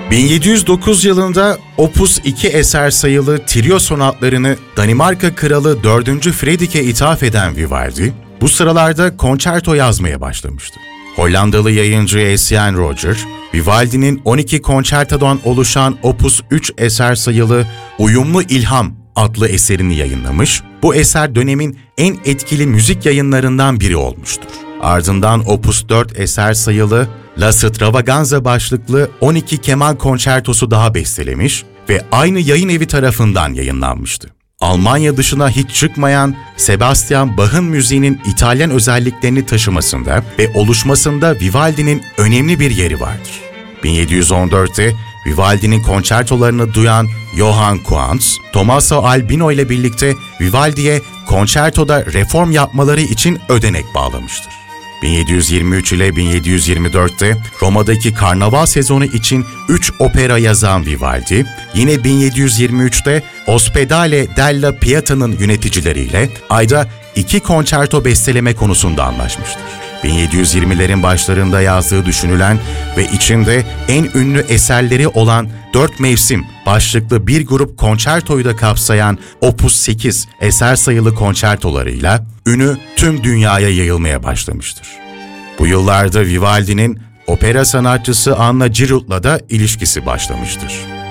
1709 yılında Opus 2 eser sayılı trio sonatlarını Danimarka Kralı 4. Fredrik'e ithaf eden Vivaldi, bu sıralarda konçerto yazmaya başlamıştı. Hollandalı yayıncı Etienne Roger, Vivaldi'nin 12 konçertodan oluşan Opus 3 eser sayılı Uyumlu İlham adlı eserini yayınlamış, bu eser dönemin en etkili müzik yayınlarından biri olmuştur. Ardından Opus 4 eser sayılı La Stravaganza başlıklı 12 keman konçertosu daha bestelemiş ve aynı yayın evi tarafından yayınlanmıştı. Almanya dışına hiç çıkmayan Sebastian Bach'ın müziğinin İtalyan özelliklerini taşımasında ve oluşmasında Vivaldi'nin önemli bir yeri vardır. 1714'te Vivaldi'nin konçertolarını duyan Johann Quantz, Tommaso Albino ile birlikte Vivaldi'ye konçertoda reform yapmaları için ödenek bağlamıştır. 1723 ile 1724'te Roma'daki karnaval sezonu için 3 opera yazan Vivaldi, yine 1723'te Ospedale della Pieta'nın yöneticileriyle ayda 2 konçerto besteleme konusunda anlaşmıştır. 1720'lerin başlarında yazdığı düşünülen ve içinde en ünlü eserleri olan 4 mevsim başlıklı bir grup konçertoyu da kapsayan Opus 8 eser sayılı konçertolarıyla ünü tüm dünyaya yayılmaya başlamıştır. Bu yıllarda Vivaldi'nin opera sanatçısı Anna Giroud'la da ilişkisi başlamıştır.